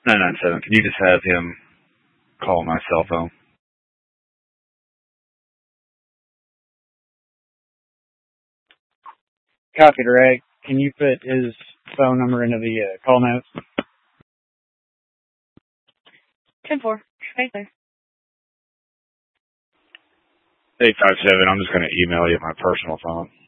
997. Can you just have him call my cell phone? Copy, Direct. Can you put his phone number into the call notes? 10-4. Right there. 857. I'm just going to email you my personal phone.